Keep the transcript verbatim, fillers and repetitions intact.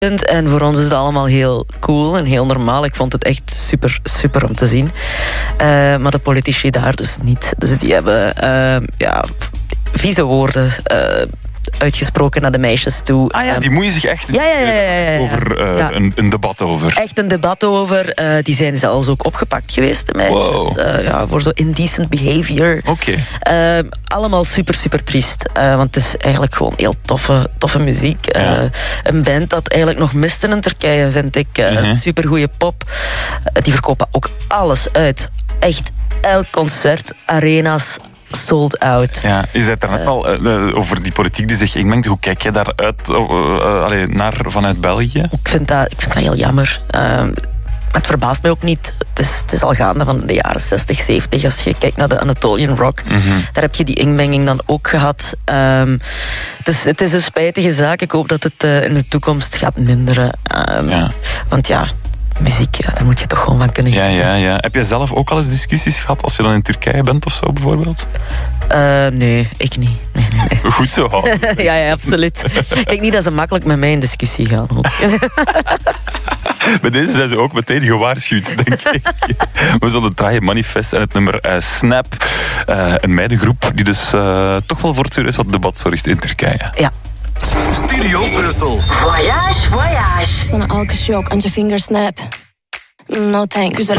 En voor ons is het allemaal heel cool en heel normaal. Ik vond het echt super, super om te zien. Uh, maar de politici daar dus niet. Dus die hebben uh, ja, vieze woorden uh, uitgesproken naar de meisjes toe. Ah ja, die moeien zich echt ja, ja, ja, ja, ja, ja. over uh, ja. Een, een debat over. Echt een debat over. Uh, die zijn zelfs ook opgepakt geweest, de meisjes. Wow. Uh, ja, voor zo indecent behavior. Oké. Okay. Uh, allemaal super, super triest. Uh, want het is eigenlijk gewoon heel toffe, toffe muziek. Uh, ja. Een band dat eigenlijk nog miste in Turkije, vind ik. Uh, uh-huh. Super goede pop. Uh, die verkopen ook alles uit. Echt elk concert, arena's, sold out. Ja, je zei het daarnet uh, al uh, over die politiek die zich inmengt. Hoe kijk je daaruit uh, uh, allee, naar vanuit België? Ik vind dat, ik vind dat heel jammer. Uh, het verbaast mij ook niet. Het is, het is al gaande van de jaren zestig, zeventig. Als je kijkt naar de Anatolian Rock. Mm-hmm. Daar heb je die inmenging dan ook gehad. Um, dus het is een spijtige zaak. Ik hoop dat het uh, in de toekomst gaat minderen. Um, ja. Want ja... muziek, ja, daar moet je toch gewoon van kunnen genieten. Ja, ja, ja. Heb jij zelf ook al eens discussies gehad als je dan in Turkije bent of zo bijvoorbeeld? Uh, nee, ik niet. Nee, nee, nee. Goed zo, hoor. ja, ja, absoluut. Ik denk niet dat ze makkelijk met mij in discussie gaan. Bij deze zijn ze ook meteen gewaarschuwd, denk ik. We zullen draaien Manifest en het nummer uh, Snap. Uh, een meidengroep die dus uh, toch wel voor het serieus wat debat zorgt in Turkije. Ja. Studio Brussel. Voyage, voyage. Sana alkış yok, anca finger snap. No thanks. Güzel